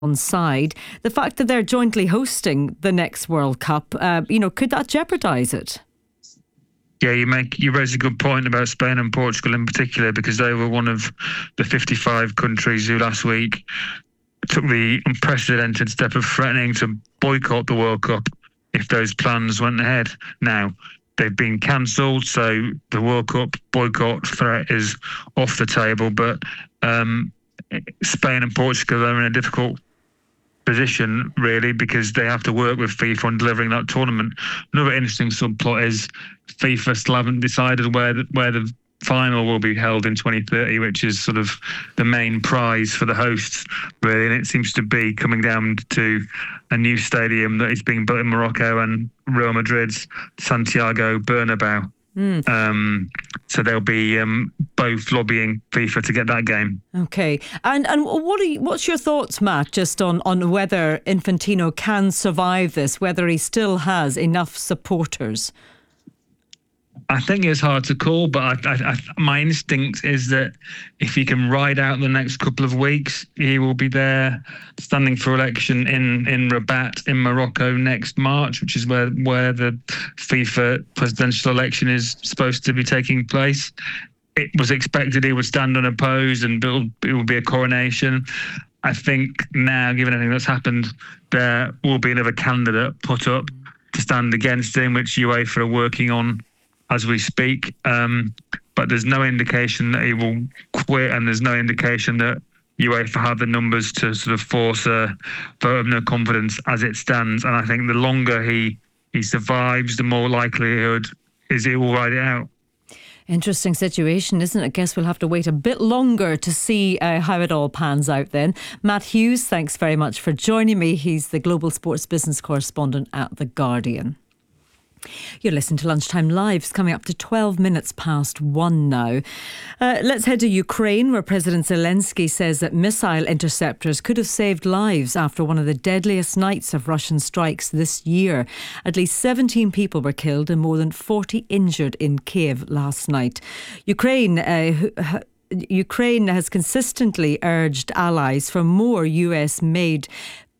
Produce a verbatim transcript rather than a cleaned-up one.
on side. The fact that they're jointly hosting the next World Cup, uh, you know, could that jeopardise it? Yeah, you make you raise a good point about Spain and Portugal in particular, because they were one of the fifty-five countries who last week took the unprecedented step of threatening to boycott the World Cup if those plans went ahead. Now, they've been cancelled, so the World Cup boycott threat is off the table, but um, Spain and Portugal are in a difficult position, really, because they have to work with FIFA on delivering that tournament. Another interesting subplot is FIFA still haven't decided where the, where the final will be held in twenty thirty, which is sort of the main prize for the hosts, really, and it seems to be coming down to a new stadium that is being built in Morocco and Real Madrid's Santiago Bernabeu. Mm. Um, so they'll be um, both lobbying FIFA to get that game. Okay, and and what are you, what's your thoughts, Matt, just on, on whether Infantino can survive this, whether he still has enough supporters? I think it's hard to call, but I, I, I, my instinct is that if he can ride out the next couple of weeks, he will be there standing for election in, in Rabat in Morocco next March, which is where, where the FIFA presidential election is supposed to be taking place. It was expected he would stand unopposed and it will be a coronation. I think now, given everything that's happened, there will be another candidate put up to stand against him, which UEFA are working on as we speak, um, but there's no indication that he will quit, and there's no indication that UEFA have the numbers to sort of force a vote of no confidence as it stands. And I think the longer he he survives, the more likelihood is he will ride it out. Interesting situation, isn't it? I guess we'll have to wait a bit longer to see uh, how it all pans out then. Matt Hughes, thanks very much for joining me. He's the global sports business correspondent at The Guardian. You're listening to Lunchtime Live. It's coming up to twelve minutes past one now. Uh, let's head to Ukraine, where President Zelensky says that missile interceptors could have saved lives after one of the deadliest nights of Russian strikes this year. At least seventeen people were killed and more than forty injured in Kiev last night. Ukraine uh, Ukraine has consistently urged allies for more U S-made